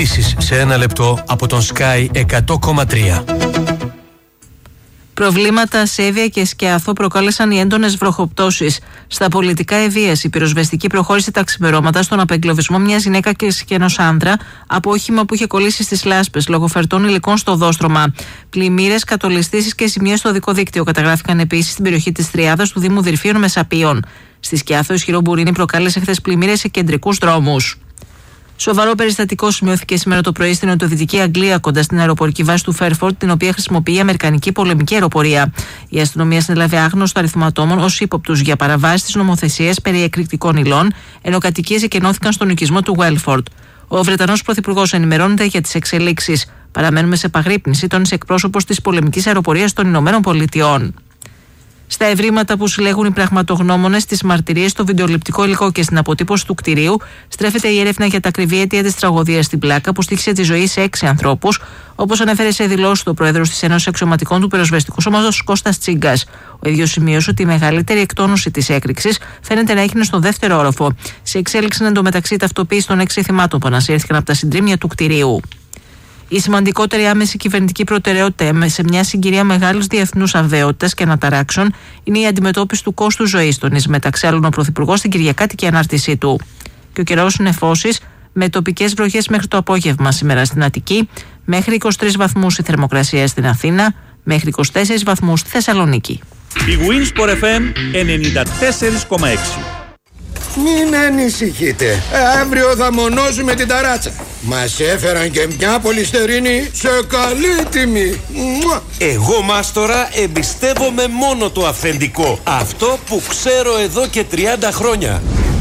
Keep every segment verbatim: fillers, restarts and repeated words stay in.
ειδήσεις σε ένα λεπτό από τον Sky εκατό κόμμα τρία. Προβλήματα σε Εύβοια και Σκιάθο προκάλεσαν οι έντονες βροχοπτώσεις. Στα πολιτικά Ευβοίας, η πυροσβεστική προχώρησε τα ξημερώματα στον απεγκλωβισμό μιας γυναίκας και ενός άντρα από όχημα που είχε κολλήσει στις λάσπες λόγω φερτών υλικών στο δόστρωμα. Πλημμύρες, κατολιστήσεις και ζημιές στο οδικό δίκτυο καταγράφηκαν επίσης στην περιοχή της Τριάδας του Δήμου Δυρφίων Μεσαπίων. Στη Σκιάθο, ισχυρό μπουρίνι προκάλεσε χθες πλημμύρες σε κεντρικούς δρόμους. Σοβαρό περιστατικό σημειώθηκε σήμερα το πρωί στην νοτιοδυτική Αγγλία, κοντά στην αεροπορική βάση του Φέρφορντ, την οποία χρησιμοποιεί η Αμερικανική πολεμική αεροπορία. Η αστυνομία συνέλαβε άγνωστο αριθμό ατόμων ως ύποπτους για παραβάσεις της νομοθεσίας περί εκρηκτικών υλών, ενώ κατοικίες εκενώθηκαν στον οικισμό του Βέλφορντ. Ο Βρετανός Πρωθυπουργός ενημερώνεται για τις εξελίξεις. Παραμένουμε σε επαγρύπνηση, τόνισε εκπρόσωπος της πολεμικής αεροπορίας των Ηνωμένων Πολιτειών. Στα ευρήματα που συλλέγουν οι πραγματογνώμονες, στις μαρτυρίες, στο βιντεοληπτικό υλικό και στην αποτύπωση του κτηρίου, στρέφεται η έρευνα για τα ακριβή αίτια της τραγωδίας στην Πλάκα που στοίχησε τη ζωή σε έξι ανθρώπους, όπως ανέφερε σε δηλώσεις του Πρόεδρος της Ένωσης Αξιωματικών του Πυροσβεστικού Σώματος Κώστας Τσίγκας. Ο ίδιος σημείωσε ότι η μεγαλύτερη εκτόνωση της έκρηξης φαίνεται να έγινε στο δεύτερο όροφο. Σε εξέλιξη εντωμεταξύ η ταυτοποίηση των έξι θυμάτων που ανασύρθηκαν από τα συντρίμμια του κτηρίου. Η σημαντικότερη άμεση κυβερνητική προτεραιότητα σε μια συγκυρία μεγάλης διεθνούς αβεβαιότητας και αναταράξεων είναι η αντιμετώπιση του κόστου ζωής, τονίζει μεταξύ άλλων ο Πρωθυπουργός στην Κυριακάτικη ανάρτησή του. Και ο καιρός είναι φώσης, με τοπικές βροχές μέχρι το απόγευμα σήμερα στην Αττική, μέχρι είκοσι τρεις βαθμούς η θερμοκρασία στην Αθήνα, μέχρι είκοσι τέσσερις βαθμούς στη Θεσσαλονίκη. Η Winsport εφ εμ ενενήντα τέσσερα κόμμα έξι. Μην ανησυχείτε, αύριο θα μονώσουμε την ταράτσα. Μας έφεραν και μια πολυστερίνη σε καλή τιμή. Εγώ, μάστορα, εμπιστεύομαι μόνο το αυθεντικό. Αυτό που ξέρω εδώ και τριάντα χρόνια.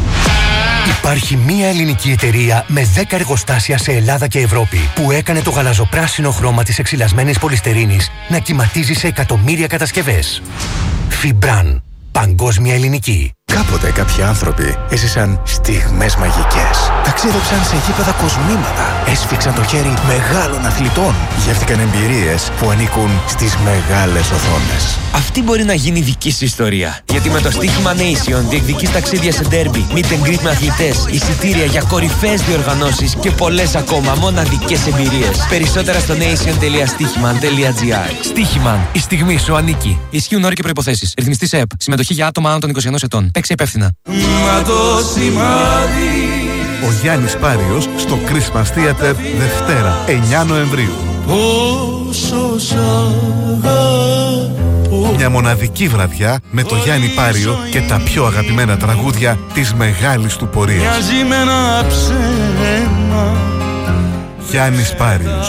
Υπάρχει μία ελληνική εταιρεία με δέκα εργοστάσια σε Ελλάδα και Ευρώπη που έκανε το γαλαζοπράσινο χρώμα της εξυλασμένης πολυστερίνης να κυματίζει σε εκατομμύρια κατασκευές. Φιμπραν. Παγκόσμια ελληνική. Κάποτε κάποιοι άνθρωποι έζησαν στιγμές μαγικές. Ταξίδεψαν σε γήπεδα κοσμήματα. Έσφιξαν το χέρι μεγάλων αθλητών. Γεύτηκαν εμπειρίες που ανήκουν στις μεγάλες οθόνες. Αυτή μπορεί να γίνει δική σου ιστορία. Γιατί με το στοίχημα Nation διεκδικείς ταξίδια σε ντέρμπι, meet and greet με αθλητές, εισιτήρια για κορυφαίες διοργανώσεις και πολλές ακόμα μοναδικές εμπειρίες. Περισσότερα στο nation τελεία στοίχημαν τελεία gr. Στοίχημαν. Η στιγμή σου ανήκει. Ισχύουν όροι και προϋποθέσεις. Ρυθμιστής ΕΕΠ. Συμμετοχή για άτομα άνω των είκοσι ενός ετών. Παίξε υπεύθυνα. Ο Γιάννης Πάριος στο Christmas Theater Δευτέρα εννιά Νοεμβρίου. Μια μοναδική βραδιά με το Γιάννη Πάριο και τα πιο αγαπημένα τραγούδια της μεγάλης του πορείας. Γιάννης Πάριος.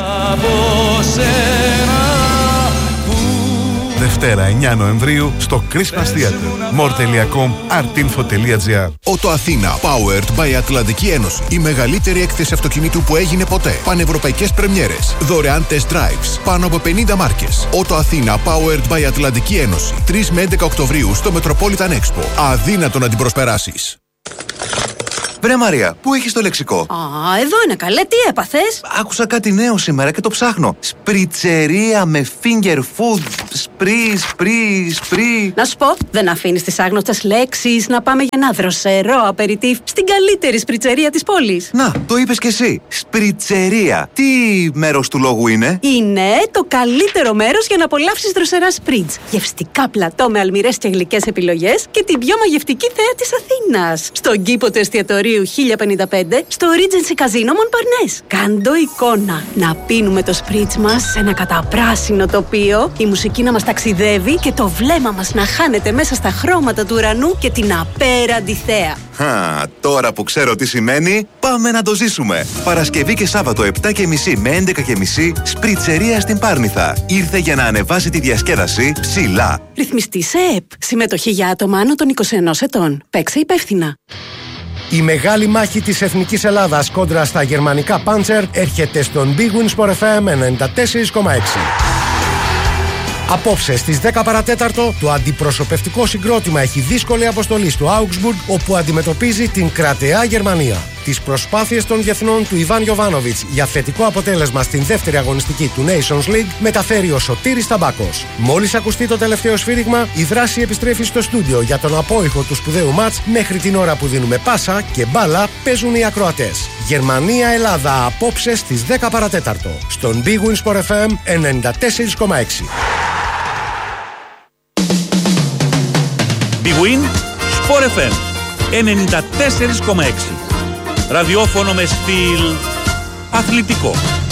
Δευτέρα εννιά Νοεμβρίου στο Christmas Theater. more τελεία com, artinfo τελεία gr. Ότο Αθήνα, powered by Ατλαντική Ένωση. Η μεγαλύτερη έκθεση αυτοκινήτου που έγινε ποτέ. Πανευρωπαϊκές πρεμιέρες. Δωρεάν test drives. Πάνω από πενήντα μάρκες. Ότο Αθήνα, powered by Ατλαντική Ένωση. τρεις με έντεκα Οκτωβρίου στο Metropolitan Expo. Αδύνατο να την προσπεράσεις. Βρε Μαρία, πού έχεις το λεξικό? Α, εδώ είναι καλέ, τι έπαθες? Άκουσα κάτι νέο σήμερα και το ψάχνω. Σπριτσερία με finger food. Σπρι, σπρι, σπρι. Να σου πω, δεν αφήνεις τις άγνωστες λέξεις να πάμε για ένα δροσερό απεριτίφ στην καλύτερη σπριτσερία της πόλης. Να, το είπες κι εσύ. Σπριτσερία. Τι μέρος του λόγου είναι? Είναι το καλύτερο μέρος για να απολαύσεις δροσερά σπριτς. Γευστικά πλατό με αλμυρές και γλυκές επιλογές και την πιο μαγευτική θέα της Αθήνας. Στον κήπο του εστιατορίου χίλια πενήντα πέντε στο Regency Casino Montparnasse. Κάντο εικόνα. Να πίνουμε το σπριτς μας σε ένα καταπράσινο τοπίο, η μουσική να μας ταξιδεύει και το βλέμμα μας να χάνεται μέσα στα χρώματα του ουρανού και την απέραντη θέα. Χα, τώρα που ξέρω τι σημαίνει, πάμε να το ζήσουμε. Παρασκευή και Σάββατο επτά και μισή με έντεκα και μισή, σπριτσερία στην Πάρνηθα. Ήρθε για να ανεβάσει τη διασκέδαση ψηλά. Ρυθμιστής ΕΕΠ. Συμμετοχή για άτομα άνω των είκοσι ενός ετών. Παίξε υπεύθυνα. Η μεγάλη μάχη της Εθνικής Ελλάδας κόντρα στα γερμανικά Panzer έρχεται στον Big Win Sport εφ εμ ενενήντα τέσσερα κόμμα έξι. Απόψε στις δέκα παρατέταρτο το αντιπροσωπευτικό συγκρότημα έχει δύσκολη αποστολή στο Augsburg, όπου αντιμετωπίζει την κρατεά Γερμανία. τις προσπάθειες των διεθνών του Ιβάν Γιοβάνοβιτς για θετικό αποτέλεσμα στην δεύτερη αγωνιστική του Nations League μεταφέρει ο Σωτήρης Ταμπάκος. Μόλις ακουστεί το τελευταίο σφύριγμα, η δράση επιστρέφει στο στούντιο για τον απόϊχο του σπουδαίου μάτς. Μέχρι την ώρα που δίνουμε πάσα και μπάλα παίζουν οι ακροατές. Γερμανία-Ελλάδα απόψε στις δέκα παρατέταρτο. Στον Big Win Sport εφ εμ ενενήντα τέσσερα κόμμα έξι. Big Win Sport εφ εμ ενενήντα τέσσερα κόμμα έξι. Ραδιόφωνο με στυλ αθλητικό.